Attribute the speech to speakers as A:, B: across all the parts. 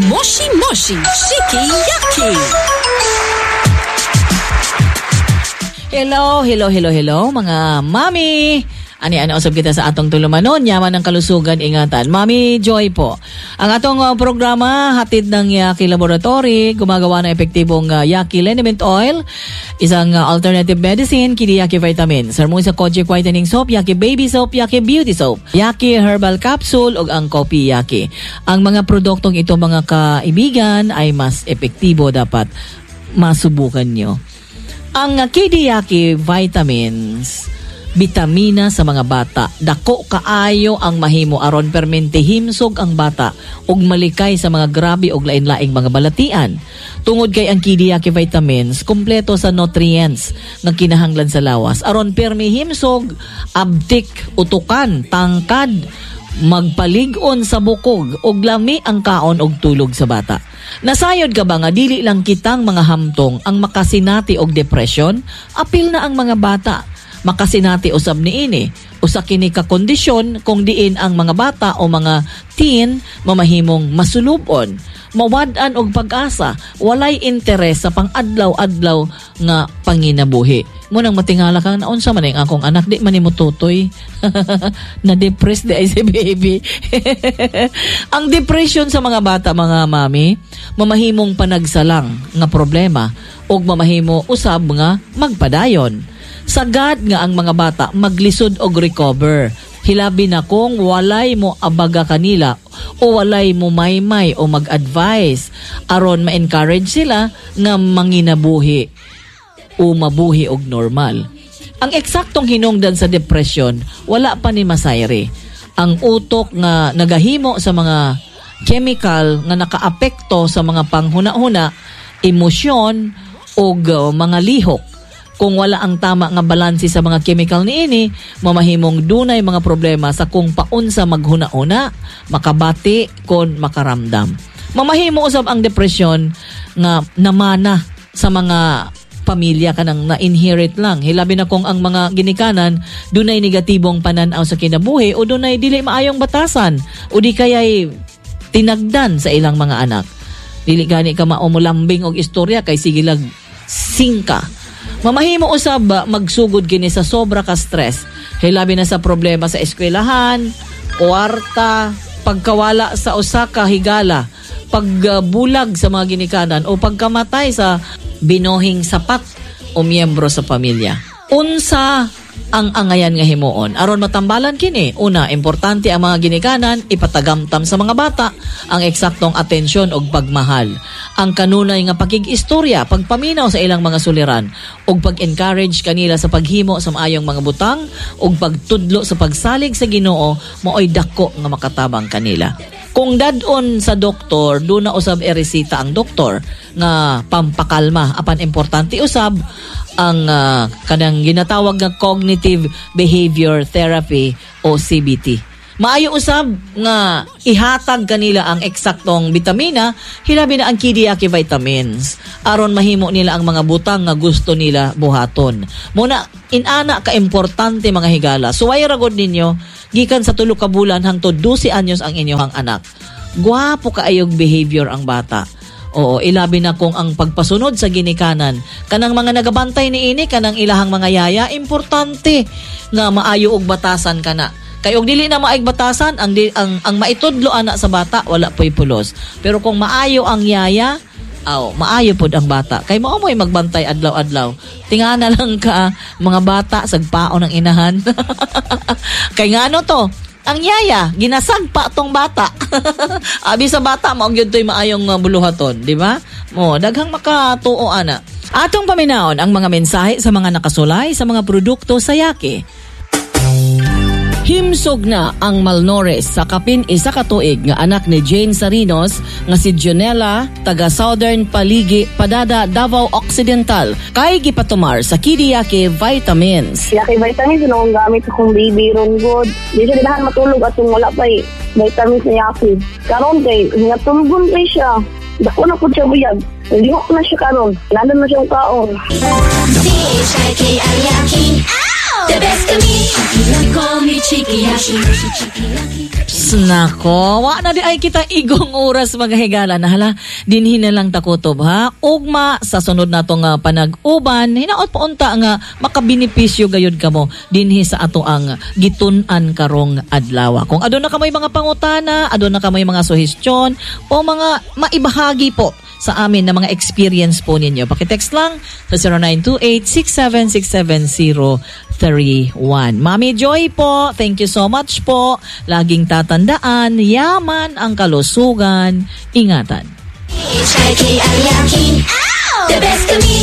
A: Moshi Moshi Shiki Yaki. Hello mga mami. Ani usab kita sa atong tulumanon, yaman ng kalusugan, ingatan. Mami Joy po. Ang atong programa hatid ng Yaki Laboratory, gumagawa ng epektibong Yaki Liniment Oil, isang alternative medicine, kini Yaki Vitamins. Sarmong sa Kojic Whitening Soap, Yaki Baby Soap, Yaki Beauty Soap, Yaki Herbal Capsule, ug ang Coffee Yaki. Ang mga produktong ito, mga kaibigan, ay mas epektibo, dapat masubukan nyo. Ang KD Yaki Vitamins, bitamina sa mga bata. Dako kaayo ang mahimo aron permente himsog ang bata ug malikay sa mga grabe ug lain-laing mga balatian. Tungod kay ang KD Yaki Vitamins kompleto sa nutrients nga kinahanglan sa lawas aron permi himsog, abtik, utukan, tangkad, magpalig-on sa bukog ug lami ang kaon ug tulog sa bata. Nasayod ka ba nga dili lang kitang mga hamtong ang makasinati og depression? Apil na ang mga bata. Makasinati usab niini. Usa kini ka kondisyon kung diin ang mga bata o mga teen mamahimong masulubon, mawad-an og pag-asa, walay interes sa pang-adlaw-adlaw nga panginabuhi. Munang matingala kang naunsa man ang akong anak, di man nimo tutoy. Na-depressed di ay si baby. Ang depression sa mga bata, mga mami, mamahimong panagsalang nga problema ug mamahimo usab nga magpadayon. Sagad nga ang mga bata maglisod og recover. Hilabi na kung walay mo abaga kanila o walay mo maymay o mag-advise aron ma-encourage sila nga manginabuhi o mabuhi og normal. Ang eksaktong hinungdan sa depression wala pa ni masayri. Ang utok nga nagahimo sa mga chemical nga nakaapekto sa mga panghuna-huna, emosyon o mga lihok. Kung wala ang tama nga balanse sa mga chemical niini, mamahimong dunay mga problema sa kung paunsa maghuna-una, makabati kon makaramdam. Mamahimo usab ang depression nga namana sa mga pamilya kanang na-inherit lang. Hilabi na kung ang mga ginikanan dunay negatibong pananaw sa kinabuhi o dunay dili maayong batasan o di kaya'y tinagdan sa ilang mga anak. Dili gani ka maumulambing og istorya kay sigilag singka. Mamahimo usab magsugod kini sa sobra ka stress. Hilabi na sa problema sa eskwelahan, kwarta, pagkawala sa usa ka higala, pagbulag sa mga ginikanan o pagkamatay sa binuhing sapat o miyembro sa pamilya. Unsa ang angayan nga himuon aron matambalan kini? Una, importante ang mga ginikanan ipatagamtam sa mga bata ang eksaktong atensyon ug pagmahal. Ang kanunay nga pakig-istorya, pagpaminaw sa ilang mga suliran ug pag-encourage kanila sa paghimo sa maayong mga butang ug pagtudlo sa pagsalig sa Ginoo maoy dako nga makatabang kanila. Kung dadon sa doktor, doon na usab eresita ang doktor nga pampakalma. Apan importante usab ang kanang ginatawag nga cognitive behavior therapy o CBT. Maayo usab nga ihatag kanila ang eksaktong bitamina, hilabi na ang KD Yaki Vitamins aron mahimo nila ang mga butang nga gusto nila buhaton. Muna inana ka importante mga higala. Suway ragod ninyo gikan sa 3 ka bulan hangtod 12 anyos ang inyong anak. Gwapo kaayog behavior ang bata. Oo, ilabi na kung ang pagpasunod sa ginikanan kanang mga nagabantay niini kanang ilahang mga yaya, importante nga maayo og batasan kana. Kay og dili na maayog batasan ang maitudlo ana sa bata wala poy pulos. Pero kung maayo ang yaya, maayo pod ang bata. Kay mao mo'y magbantay adlaw-adlaw. Tingana lang ka mga bata sagpaon ng inahan. Kay ngano to? Ang yaya, ginasagpa tong bata. Abi sa bata, maong yun to'y maayong buluhaton, di ba? Daghang makatuo ana. Atong paminaon ang mga mensahe sa mga nakasulay sa mga produkto sa Yaki. Himsog na ang malnourished sa kapin isa ka tuig nga anak ni Jane Sarinos nga si Jonella taga Southern Paligi, Padada, Davao Occidental kay gipatumar sa KD Yaki Vitamins.
B: Yaki Vitamins nung gamit akong baby ron good. Di siya dinahan matulog at wala pa vitamins na Yaki. Karon kay natulugon pa siya. Dako na po siya buyag. Lihok na siya karon. Nandun na siyang kaon.
C: DHIK Yaki. The best of me. You call me Cheeky Yaki.
A: Nako, wa na di ay kita igong oras mga higala na hala, dinhin na lang takutob ha. Ugma sa sunod nato nga panag-uban, hinaot pa unta nga makabinipisyo gayud kamo dinhi sa ato ang gitun-an karong adlaw. Kung aduna ka may mga pangutana, aduna ka may mga suhestyon o mga maibahagi po sa amin na mga experience po ninyo, pakitext lang sa 0928-6767031. Mami Joy po, thank you so much po. Laging tatandaan, yaman ang kalusugan. Ingatan.
C: Cheeky Yaki. The best of me.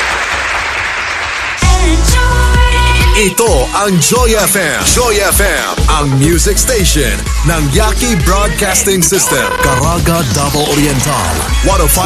D: Ito ang Joy FM. Joy FM, ang music station ng Yaki Broadcasting System. Caraga, Davao Oriental. 105.9